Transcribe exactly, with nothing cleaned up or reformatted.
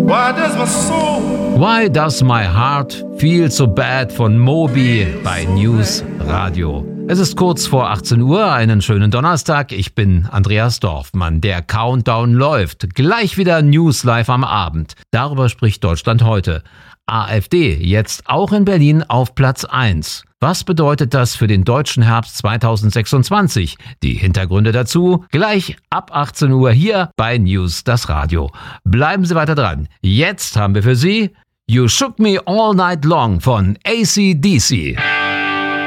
Why does my soul Why Does My Heart Feel So Bad von Moby bei News Radio. Es ist kurz vor achtzehn Uhr, einen schönen Donnerstag. Ich bin Andreas Dorfmann. Der Countdown läuft. Gleich wieder News live am Abend. Darüber spricht Deutschland heute. AfD jetzt auch in Berlin auf Platz eins. Was bedeutet das für den deutschen Herbst zweitausendsechsundzwanzig? Die Hintergründe dazu gleich ab achtzehn Uhr hier bei News das Radio. Bleiben Sie weiter dran. Jetzt haben wir für Sie You Shook Me All Night Long von A C D C.